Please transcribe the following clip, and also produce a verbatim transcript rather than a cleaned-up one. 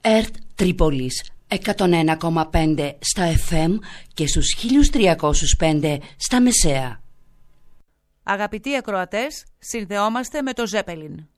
ΕΡΤ Τρίπολης εκατόν ένα κόμμα πέντε στα εφ εμ και στους χίλια τριακόσια πέντε στα μεσαία. Αγαπητοί ακροατές, συνδεόμαστε με το Ζέπελιν.